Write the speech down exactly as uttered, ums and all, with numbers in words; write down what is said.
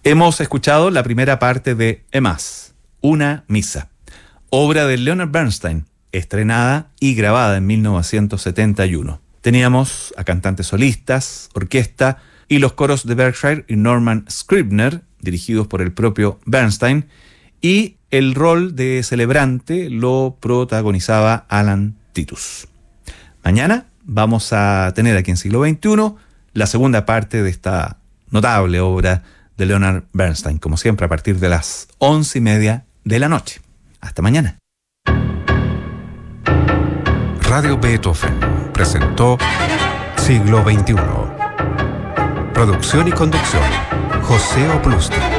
Hemos escuchado la primera parte de Emas, una misa, obra de Leonard Bernstein, estrenada y grabada en mil novecientos setenta y uno. Teníamos a cantantes solistas, orquesta y los coros de Berkshire y Norman Scribner, dirigidos por el propio Bernstein, y el rol de celebrante lo protagonizaba Alan Titus. Mañana vamos a tener aquí en Siglo veintiuno la segunda parte de esta notable obra de Leonard Bernstein, como siempre a partir de las once y media de la noche. Hasta mañana. Radio Beethoven presentó Siglo veintiuno. Producción y conducción, José Oplusti.